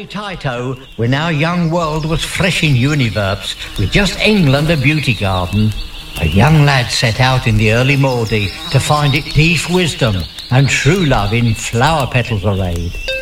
Taito, when our young world was fresh in univerbs, with just England a beauty garden, a young lad set out in the early Maudie to find it deep wisdom and true love in flower petals arrayed.